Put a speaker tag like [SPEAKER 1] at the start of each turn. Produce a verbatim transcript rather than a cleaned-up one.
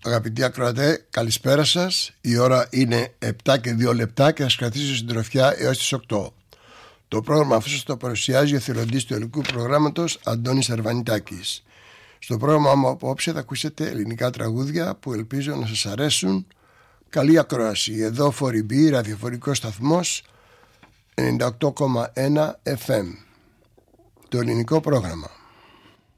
[SPEAKER 1] Αγαπητοί ακροατέ, καλησπέρα σας. Η ώρα είναι επτά και δύο λεπτά και θα σας κρατήσω συντροφιά έως τις οκτώ. Το πρόγραμμα αυτό σας το παρουσιάζει ο εθελοντής του ελληνικού προγράμματος Αντώνης Αρβανιτάκης. Στο πρόγραμμα μου απόψε θα ακούσετε ελληνικά τραγούδια που ελπίζω να σας αρέσουν. Καλή ακρόαση. Εδώ φοριμπή, ραδιοφορικός σταθμός ενενήντα οκτώ κόμμα ένα εφ εμ. Το ελληνικό πρόγραμμα.